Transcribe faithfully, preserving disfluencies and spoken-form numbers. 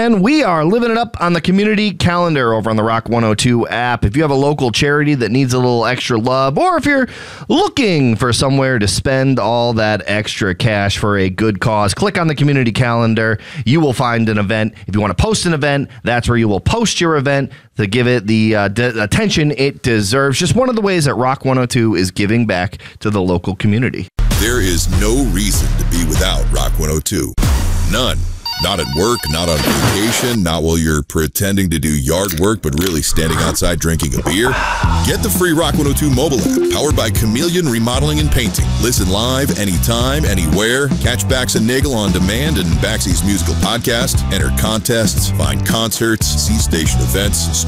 again. We are living it up on the community calendar over on the Rock one oh two app. If you have a local charity that needs a little extra love, or if you're looking for somewhere to spend all that extra cash for a good cause, click on the community calendar. You will find an event. If you want to post an event, that's where you will post your event to give it the uh, de- attention it deserves. Just one of the ways that Rock one oh two is giving back to the local community. There is no reason to be without Rock one oh two. None. Not at work, not on vacation, not while you're pretending to do yard work, but really standing outside drinking a beer. Get the free Rock one oh two mobile app, powered by Chameleon Remodeling and Painting. Listen live, anytime, anywhere. Catch Bax and Nagel on demand and Baxy's musical podcast. Enter contests, find concerts, see station events,